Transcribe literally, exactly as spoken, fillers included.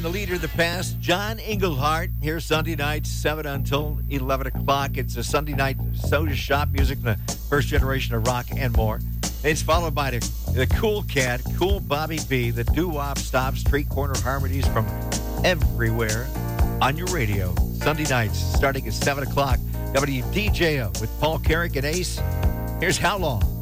the leader of the past, John Englehart, here Sunday night, seven until eleven o'clock. It's a Sunday night soda shop music from the first generation of rock and more. It's followed by the, the Cool Cat, Cool Bobby B, the doo-wop stop, street corner harmonies from everywhere on your radio. Sunday nights starting at seven o'clock. W D J O with Paul Carrick and Ace. Here's How Long.